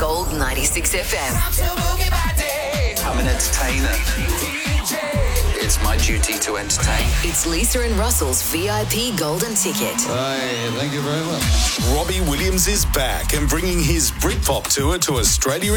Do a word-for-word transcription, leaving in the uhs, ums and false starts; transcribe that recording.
Gold ninety-six F M. I'm an entertainer. It's my duty to entertain. It's Lisa and Russell's V I P Golden Ticket. Hey, thank you very much. Robbie Williams is back and bringing his Britpop tour to Australia